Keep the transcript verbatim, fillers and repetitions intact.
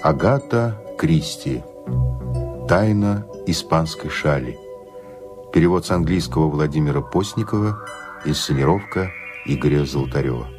Агата Кристи. Тайна испанской шали. Перевод с английского Владимира Постникова. Инсценировка Игоря Золотарева.